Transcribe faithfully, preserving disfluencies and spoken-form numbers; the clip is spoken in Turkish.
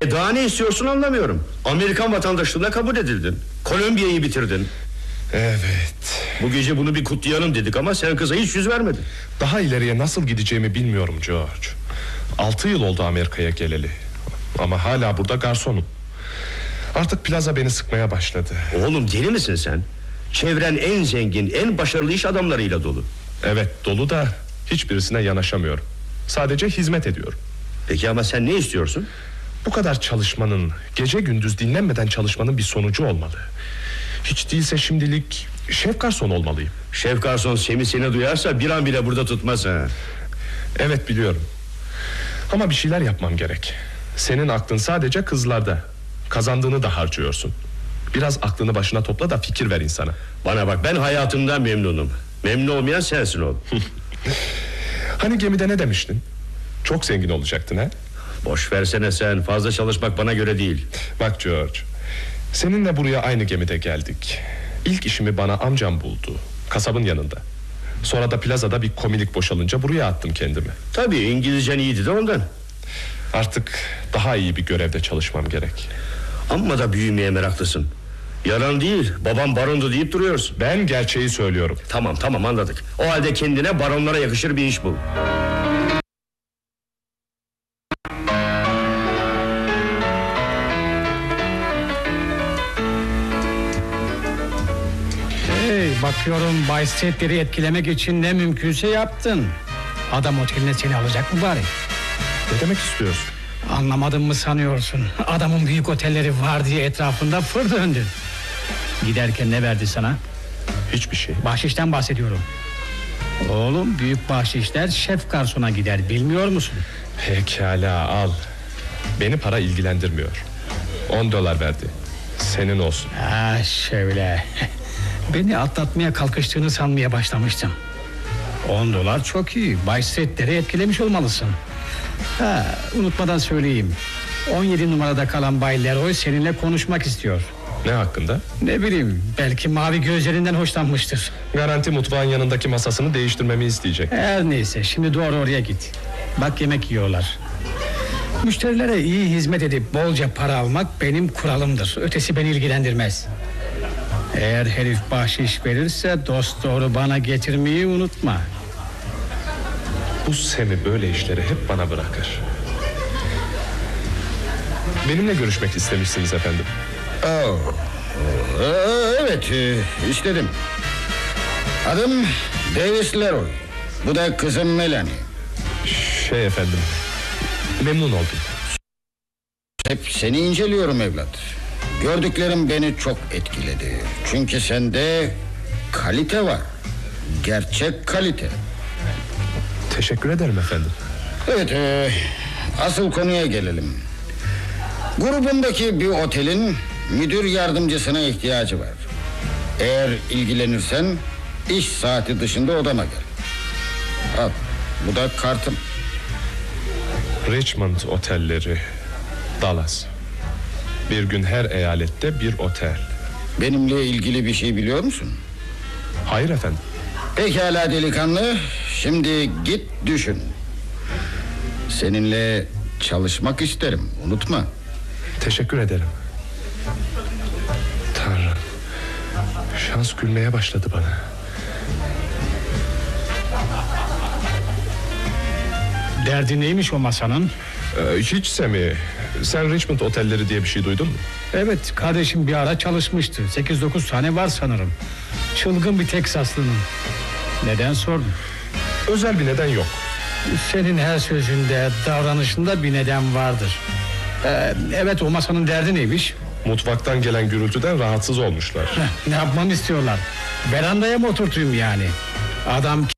E daha ne istiyorsun anlamıyorum. Amerikan vatandaşlığına kabul edildin. Kolombiya'yı bitirdin. Evet. Bu gece bunu bir kutlayalım dedik ama sen kıza hiç yüz vermedin. Daha ileriye nasıl gideceğimi bilmiyorum George. Altı yıl oldu Amerika'ya geleli. Ama hala burada garsonum. Artık plaza beni sıkmaya başladı. Oğlum deli misin sen? Çevren en zengin, en başarılı iş adamlarıyla dolu. Evet dolu da hiçbirisine yanaşamıyorum. Sadece hizmet ediyorum. Peki ama sen ne istiyorsun? Bu kadar çalışmanın, gece gündüz dinlenmeden çalışmanın bir sonucu olmalı. Hiç değilse şimdilik şef garson olmalıyım. Şef garson Semih seni duyarsa bir an bile burada tutmaz ha. Evet biliyorum. Ama bir şeyler yapmam gerek. Senin aklın sadece kızlarda. Kazandığını da harcıyorsun. Biraz aklını başına topla da fikir ver insana. Bana bak, ben hayatımdan memnunum. Memnun olmayan sensin oğlum. Hani gemide ne demiştin? Çok zengin olacaktın ha? Boş versene sen, fazla çalışmak bana göre değil. Bak George, seninle buraya aynı gemide geldik. İlk işimi bana amcam buldu, kasabın yanında. Sonra da plazada bir komilik boşalınca buraya attım kendimi. Tabii İngilizcen iyiydi de ondan. Artık daha iyi bir görevde çalışmam gerek. Amma da büyümeye meraklısın. Yalan değil, babam barondu deyip duruyorsun. Ben gerçeği söylüyorum. Tamam tamam anladık. O halde kendine baronlara yakışır bir iş bul. Hey, bakıyorum Bay Stedler'i etkilemek için ne mümkünse yaptın. Adam oteline seni alacak mı bari? Ne demek istiyorsun? Anlamadın mı sanıyorsun? Adamın büyük otelleri var diye etrafında fır döndün. Giderken ne verdi sana? Hiçbir şey. Bahşişten bahsediyorum. Oğlum, büyük bahşişler şef garsona gider, bilmiyor musun? Pekala, al. Beni para ilgilendirmiyor. On dolar verdi. Senin olsun. Ha şöyle. Beni atlatmaya kalkıştığını sanmaya başlamıştım. On dolar çok iyi. Bay Stedler'i etkilemiş olmalısın. Ha, unutmadan söyleyeyim. On yedi numarada kalan Bay Leroy seninle konuşmak istiyor. Ne hakkında? Ne bileyim, belki mavi gözlerinden hoşlanmıştır. Garanti mutfağın yanındaki masasını değiştirmemi isteyecek. Her neyse, şimdi doğru oraya git. Bak, yemek yiyorlar. Müşterilere iyi hizmet edip bolca para almak benim kuralımdır. Ötesi beni ilgilendirmez. Eğer herif bahşiş verirse dost doğru bana getirmeyi unutma. Bu Semih böyle işleri hep bana bırakır. Benimle görüşmek istemişsiniz efendim. Oh. Evet, istedim. Adım Davis Leroy. Bu da kızım Melanie. Şey efendim, memnun oldum. Hep seni inceliyorum evlat. Gördüklerim beni çok etkiledi. Çünkü sende kalite var. Gerçek kalite. Teşekkür ederim efendim. Evet, e, asıl konuya gelelim. Grubumdaki bir otelin müdür yardımcısına ihtiyacı var. Eğer ilgilenirsen iş saati dışında odama gel. Al, bu da kartım. Richmond otelleri, Dallas. Bir gün her eyalette bir otel. Benimle ilgili bir şey biliyor musun? Hayır efendim. Pekala delikanlı, şimdi git düşün. Seninle çalışmak isterim, unutma. Teşekkür ederim. Tanrım, şans gülmeye başladı bana. Derdi neymiş o masanın? Ee, hiç Semih, sen Richmond otelleri diye bir şey duydun mu? Evet, kardeşim bir ara çalışmıştı. Sekiz dokuz tane var sanırım. Çılgın bir Teksaslının. Neden sordun? Özel bir neden yok. Senin her sözünde, davranışında bir neden vardır. Ee, evet, o masanın derdi neymiş? Mutfaktan gelen gürültüden rahatsız olmuşlar. Heh, ne yapmamı istiyorlar? Verandaya mı oturtayım yani? Adam